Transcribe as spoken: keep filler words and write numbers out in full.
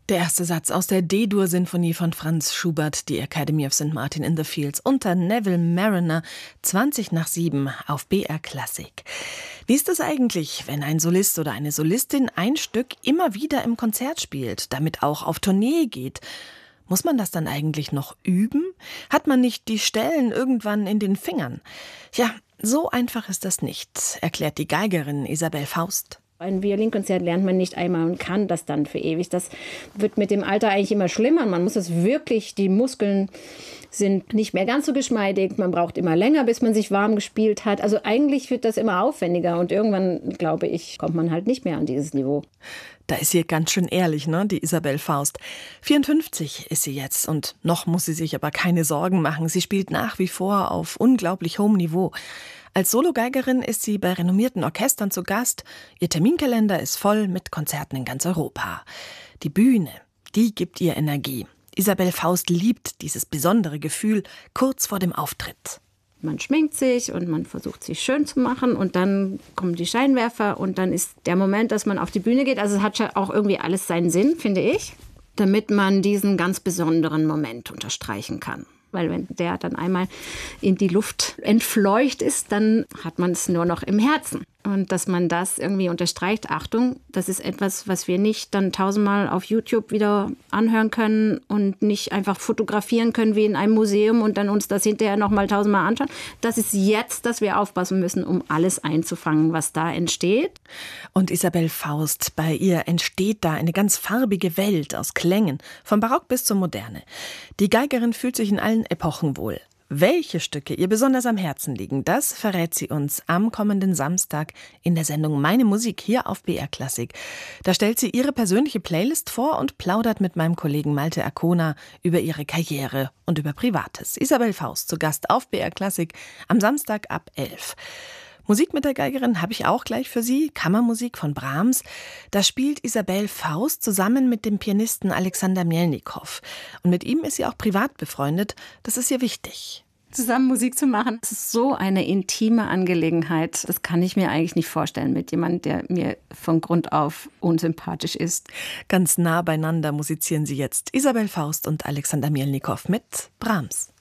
Der erste Satz aus der D-Dur-Sinfonie von Franz Schubert, die Academy of Saint Martin in the Fields, unter Neville Marriner, zwanzig nach sieben auf B R Klassik. Wie ist es eigentlich, wenn ein Solist oder eine Solistin ein Stück immer wieder im Konzert spielt, damit auch auf Tournee geht? Muss man das dann eigentlich noch üben? Hat man nicht die Stellen irgendwann in den Fingern? Ja, so einfach ist das nicht, erklärt die Geigerin Isabelle Faust. Ein Violinkonzert lernt man nicht einmal und kann das dann für ewig. Das wird mit dem Alter eigentlich immer schlimmer. Man muss es wirklich, die Muskeln sind nicht mehr ganz so geschmeidig. Man braucht immer länger, bis man sich warm gespielt hat. Also eigentlich wird das immer aufwendiger und irgendwann, glaube ich, kommt man halt nicht mehr an dieses Niveau. Da ist sie ganz schön ehrlich, ne, die Isabelle Faust. vierundfünfzig ist sie jetzt und noch muss sie sich aber keine Sorgen machen. Sie spielt nach wie vor auf unglaublich hohem Niveau. Als Sologeigerin ist sie bei renommierten Orchestern zu Gast. Ihr Terminkalender ist voll mit Konzerten in ganz Europa. Die Bühne, die gibt ihr Energie. Isabelle Faust liebt dieses besondere Gefühl kurz vor dem Auftritt. Man schminkt sich und man versucht, sich schön zu machen und dann kommen die Scheinwerfer und dann ist der Moment, dass man auf die Bühne geht. Also es hat ja auch irgendwie alles seinen Sinn, finde ich, damit man diesen ganz besonderen Moment unterstreichen kann. Weil wenn der dann einmal in die Luft entfleucht ist, dann hat man es nur noch im Herzen. Und dass man das irgendwie unterstreicht, Achtung, das ist etwas, was wir nicht dann tausendmal auf YouTube wieder anhören können und nicht einfach fotografieren können wie in einem Museum und dann uns das hinterher nochmal tausendmal anschauen. Das ist jetzt, dass wir aufpassen müssen, um alles einzufangen, was da entsteht. Und Isabelle Faust, bei ihr entsteht da eine ganz farbige Welt aus Klängen, vom Barock bis zur Moderne. Die Geigerin fühlt sich in allen Epochen wohl. Welche Stücke ihr besonders am Herzen liegen, das verrät sie uns am kommenden Samstag in der Sendung Meine Musik hier auf B R Klassik. Da stellt sie ihre persönliche Playlist vor und plaudert mit meinem Kollegen Malte Arkona über ihre Karriere und über Privates. Isabelle Faust zu Gast auf B R Klassik am Samstag ab elf. Musik mit der Geigerin habe ich auch gleich für Sie, Kammermusik von Brahms. Da spielt Isabelle Faust zusammen mit dem Pianisten Alexander Mielnikow. Und mit ihm ist sie auch privat befreundet, das ist ihr wichtig. Zusammen Musik zu machen, das ist so eine intime Angelegenheit. Das kann ich mir eigentlich nicht vorstellen mit jemandem, der mir von Grund auf unsympathisch ist. Ganz nah beieinander musizieren sie jetzt Isabelle Faust und Alexander Mielnikow mit Brahms.